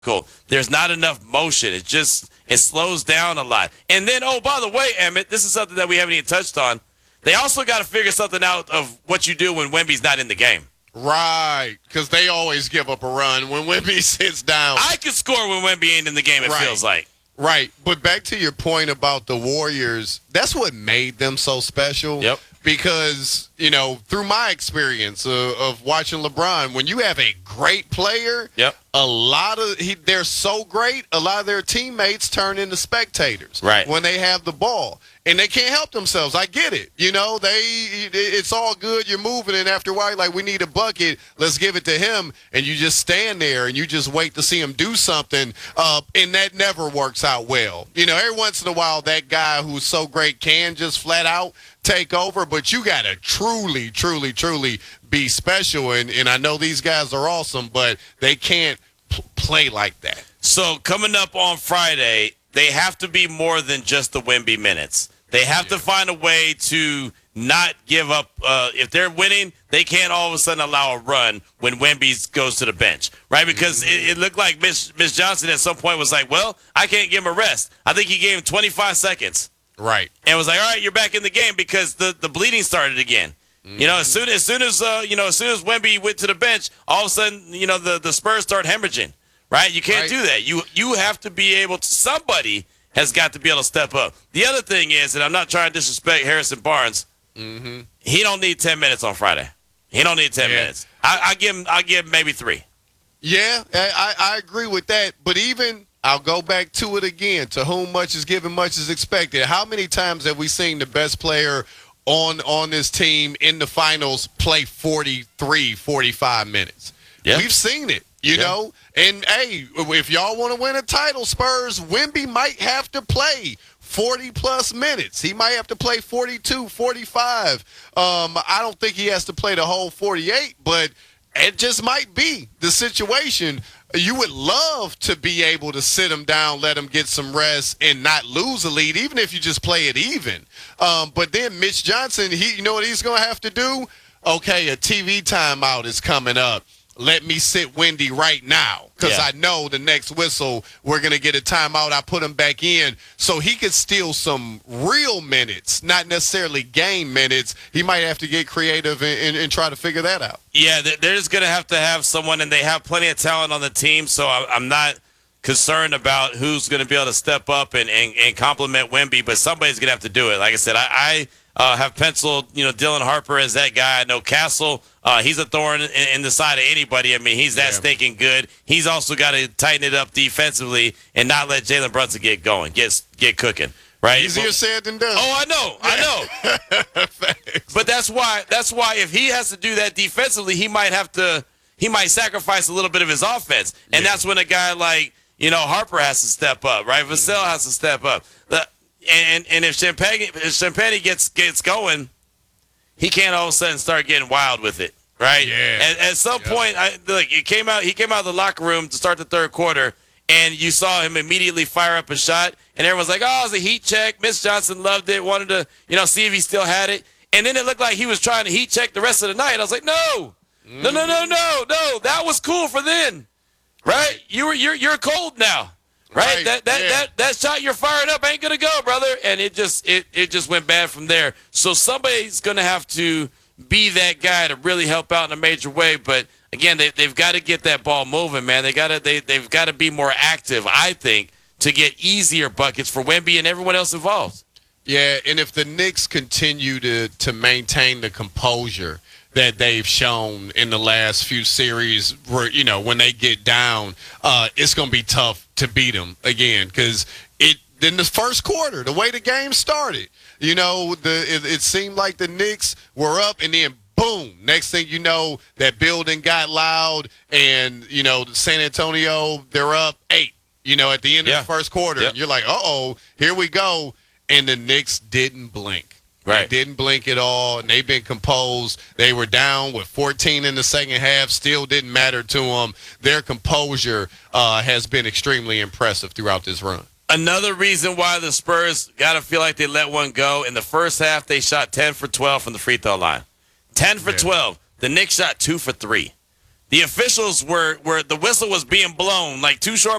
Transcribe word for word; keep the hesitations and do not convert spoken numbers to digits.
There's not enough motion. It just it slows down a lot. And then, oh, by the way, Emmett, this is something that we haven't even touched on. They also got to figure something out of what you do when Wemby's not in the game. Right, because they always give up a run when Wemby sits down. I can score when Wemby ain't in the game, it right. feels like. Right, but back to your point about the Warriors, that's what made them so special. Yep. Because, you know, through my experience of, of watching LeBron, when you have a great player, yep. a lot of he, they're so great, a lot of their teammates turn into spectators right. when they have the ball. And they can't help themselves. I get it. You know, they it's all good. You're moving, and after a while, like, we need a bucket. Let's give it to him. And you just stand there, and you just wait to see him do something. Uh, and that never works out well. You know, every once in a while, that guy who's so great can just flat out take over. But you got to truly, truly, truly be special. And, and I know these guys are awesome, but they can't p- play like that. So coming up on Friday, they have to be more than just the Wemby minutes. They have yeah. to find a way to not give up. Uh, if they're winning, they can't all of a sudden allow a run when Wemby goes to the bench, right? Because mm-hmm. it, it looked like Mitch, Mitch Johnson at some point was like, well, I can't give him a rest. I think he gave him twenty-five seconds. Right. And was like, all right, you're back in the game because the, the bleeding started again. Mm-hmm. You know, as soon as soon as uh, you know, as soon as Wemby went to the bench, all of a sudden, you know, the, the Spurs start hemorrhaging. Right? You can't right. do that. You you have to be able to, somebody has got to be able to step up. The other thing is, and I'm not trying to disrespect Harrison Barnes, mm-hmm. he don't need ten minutes on Friday. He don't need ten yeah. minutes. I, I give him I give him maybe three. Yeah, I, I agree with that. But even I'll go back to it again. To whom much is given, much is expected. How many times have we seen the best player on on this team in the finals play forty-three, forty-five minutes? Yeah. We've seen it. You yeah. know, and, hey, if y'all want to win a title, Spurs, Wemby might have to play forty-plus minutes. He might have to play forty-two, forty-five. Um, I don't think he has to play the whole forty-eight, but it just might be the situation. You would love to be able to sit him down, let him get some rest, and not lose a lead, even if you just play it even. Um, but then Mitch Johnson, he, you know what he's going to have to do? Okay, a T V timeout is coming up. Let me sit Wendy right now because yeah. I know the next whistle we're going to get a timeout. I put him back in so he could steal some real minutes, not necessarily game minutes. He might have to get creative and, and, and try to figure that out. Yeah, they're just going to have to have someone, and they have plenty of talent on the team, so I'm not concerned about who's going to be able to step up and, and, and compliment Wemby, but somebody's going to have to do it. Like I said, I, I uh, have penciled, you know, Dylan Harper as that guy. I know Castle. Uh, he's a thorn in, in the side of anybody. I mean, he's that yeah. stinking good. He's also got to tighten it up defensively and not let Jalen Brunson get going, get get cooking. Right? Easier well, said than done. Oh, I know, I know. But that's why. That's why if he has to do that defensively, he might have to. He might sacrifice a little bit of his offense, and yeah. that's when a guy like you know Harper has to step up. Right? Vassell mm-hmm. has to step up. The, and and if Champagne if Champagne gets gets going. He can't all of a sudden start getting wild with it, right? Yeah. At, at some yeah. point, I, look, he came out. He came out of the locker room to start the third quarter, and you saw him immediately fire up a shot, and everyone's like, "Oh, it was a heat check." Miss Johnson loved it, wanted to, you know, see if he still had it, and then it looked like he was trying to heat check the rest of the night. I was like, "No, mm. no, no, no, no, no. That was cool for then, right? right. You were you're you're cold now." Right, right. that that, yeah. that that shot you're firing up ain't gonna go, brother, and it just it, it just went bad from there. So somebody's gonna have to be that guy to really help out in a major way. But again, they they've got to get that ball moving, man. They gotta they they've got to be more active, I think, to get easier buckets for Wemby and everyone else involved. Yeah, and if the Knicks continue to to maintain the composure that they've shown in the last few series where, you know, when they get down, uh, it's going to be tough to beat them again because it in the first quarter, the way the game started, you know, the it, it seemed like the Knicks were up and then boom, next thing you know, that building got loud and, you know, San Antonio, they're up eight, you know, at the end yeah. of the first quarter. Yep. And you're like, uh-oh, here we go. And the Knicks didn't blink. Right. They didn't blink at all, and they've been composed. They were down with fourteen in the second half, still didn't matter to them. Their composure uh, has been extremely impressive throughout this run. Another reason why the Spurs got to feel like they let one go, in the first half they shot ten for twelve from the free throw line. ten for yeah. twelve. The Knicks shot two for three. the officials were were the whistle was being blown like two short